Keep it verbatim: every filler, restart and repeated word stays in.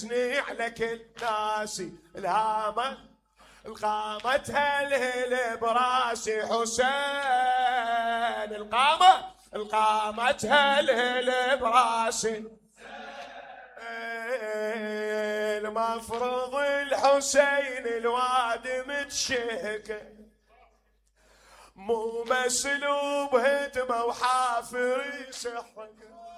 على كل ناسي الهامة القامة هلهل براسي حسين القامة القامة هلهل براسي المفروض الحسين الواد متشهكه مو مسلوب هدمه وحافر يسحق